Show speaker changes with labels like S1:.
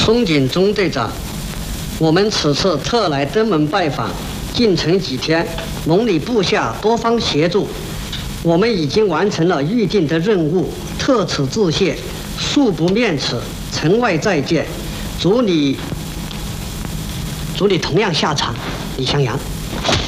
S1: 松井中队长，我们此次特来登门拜访，进程几天，蒙里部下多方协助，我们已经完成了预定的任务，特此致谢，恕不面此，城外再见。祝你同样下场，李向阳。